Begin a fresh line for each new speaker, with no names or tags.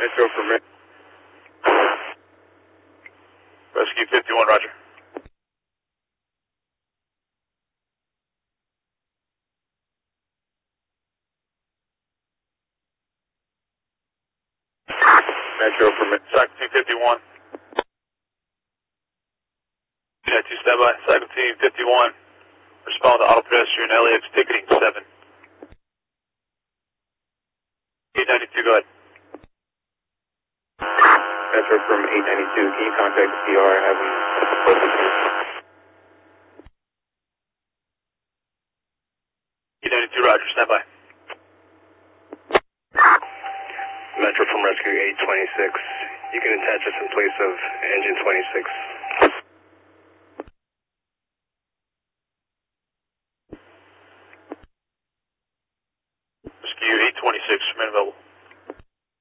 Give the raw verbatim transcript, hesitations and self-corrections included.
Metro for me.
Rescue fifty-one, roger.
Metro for me.
Cycle team fifty-one. Unit two standby. Cycle team fifty-one. Respond to auto pedestrian L A X ticketing seven. eight ninety-two, go ahead.
Metro from eight ninety-two. Can you contact the C R and have them report this here?
eight ninety-two, roger. Standby.
Metro from Rescue eight twenty-six. You can attach us in place of engine twenty-six.